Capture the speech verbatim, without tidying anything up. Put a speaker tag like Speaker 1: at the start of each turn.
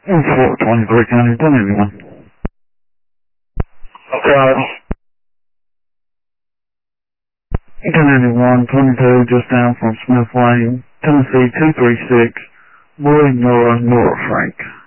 Speaker 1: four twenty-three County, ten eighty-one.
Speaker 2: Okay.
Speaker 1: ten eighty-one, twenty-two, just down from Smith Lane, Tennessee two three six, Boy Nora Nora Frank.